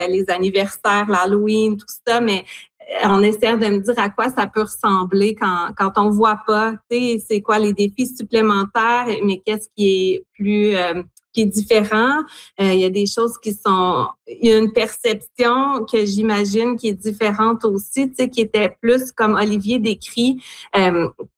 les anniversaires, l'Halloween, tout ça, mais on essaie de me dire à quoi ça peut ressembler quand on voit pas, tu sais, c'est quoi les défis supplémentaires, mais qu'est-ce qui est plus qui est différent. Il y a des choses il y a une perception que j'imagine qui est différente aussi, tu sais, qui était plus comme Olivier décrit,